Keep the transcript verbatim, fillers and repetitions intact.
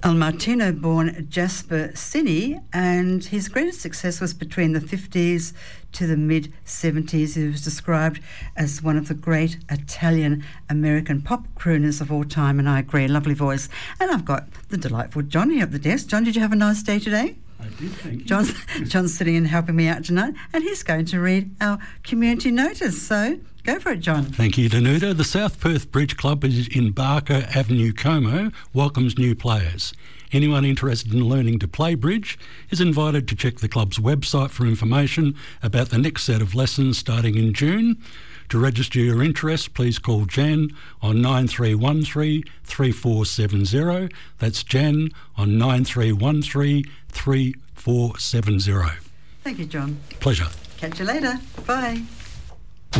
El Martino-born Jasper Cini, and his greatest success was between the fifties to the mid-seventies. He was described as one of the great Italian-American pop crooners of all time, and I agree, lovely voice. And I've got the delightful John here at the desk. John, did you have a nice day today? I did, thank you. John's, John's sitting and helping me out tonight, and he's going to read our community notice. So go for it, John. Thank you, Danuta. The South Perth Bridge Club is in Barker Avenue, Como, welcomes new players. Anyone interested in learning to play bridge is invited to check the club's website for information about the next set of lessons starting in June. To register your interest, please call Jan on nine three one three, three four seven zero. That's Jan on nine three one three, three four seven zero. Thank you, John. Pleasure. Catch you later. Bye.